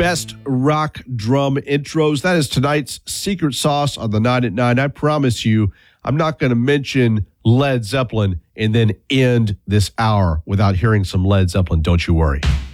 Best rock drum intros. That is tonight's secret sauce on the 9 at 9. I promise you, I'm not going to mention Led Zeppelin and then end this hour without hearing some Led Zeppelin. Don't you worry.